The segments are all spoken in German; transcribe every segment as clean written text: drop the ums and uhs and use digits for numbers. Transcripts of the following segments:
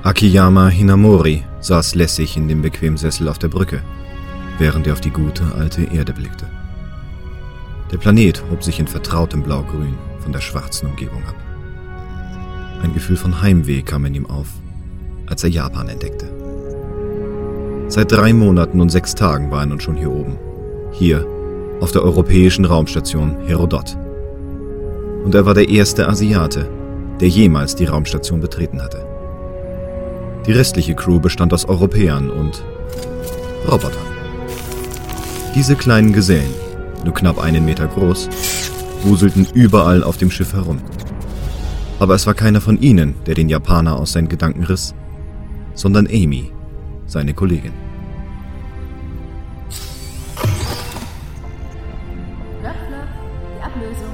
Akiyama Hinamori saß lässig in dem bequemen Sessel auf der Brücke, während er auf die gute alte Erde blickte. Der Planet hob sich in vertrautem Blau-Grün von der schwarzen Umgebung ab. Ein Gefühl von Heimweh kam in ihm auf, als er Japan entdeckte. Seit 3 Monaten und 6 Tagen war er nun schon hier oben. Hier, auf der europäischen Raumstation Herodot. Und er war der erste Asiate, der jemals die Raumstation betreten hatte. Die restliche Crew bestand aus Europäern und Robotern. Diese kleinen Gesellen, nur knapp 1 Meter groß, wuselten überall auf dem Schiff herum. Aber es war keiner von ihnen, der den Japaner aus seinen Gedanken riss, sondern Amy, seine Kollegin. Die Ablösung.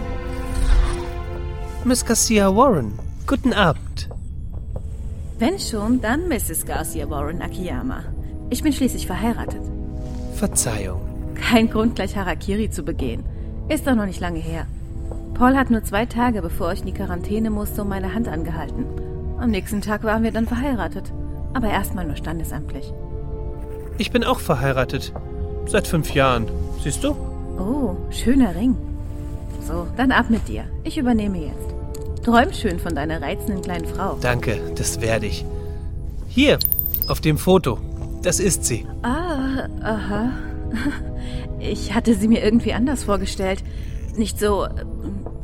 Miss Garcia Warren, guten Abend. Wenn schon, dann Mrs. Garcia Warren Akiyama. Ich bin schließlich verheiratet. Verzeihung. Kein Grund, gleich Harakiri zu begehen. Ist doch noch nicht lange her. Paul hat nur 2 Tage, bevor ich in die Quarantäne musste, um meine Hand angehalten. Am nächsten Tag waren wir dann verheiratet. Aber erstmal nur standesamtlich. Ich bin auch verheiratet. Seit 5 Jahren. Siehst du? Oh, schöner Ring. So, dann ab mit dir. Ich übernehme jetzt. Träum schön von deiner reizenden kleinen Frau. Danke, das werde ich. Hier, auf dem Foto. Das ist sie. Ah, aha. Ich hatte sie mir irgendwie anders vorgestellt. Nicht so